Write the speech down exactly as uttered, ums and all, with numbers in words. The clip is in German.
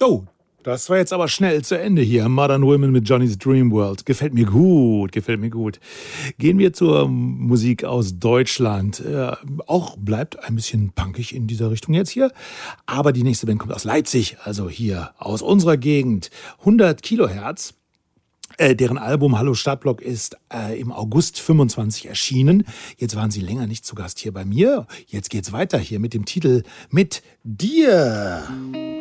Oh, das war jetzt aber schnell zu Ende hier. Modern Women mit Johnny's Dream World. Gefällt mir gut, gefällt mir gut. Gehen wir zur Musik aus Deutschland. Äh, auch bleibt ein bisschen punkig in dieser Richtung jetzt hier. Aber die nächste Band kommt aus Leipzig, also hier aus unserer Gegend. hundert Kilohertz. Äh, deren Album Hallo Stadtblock ist äh, im August fünfundzwanzig erschienen. Jetzt waren sie länger nicht zu Gast hier bei mir. Jetzt geht's weiter hier mit dem Titel Mit dir.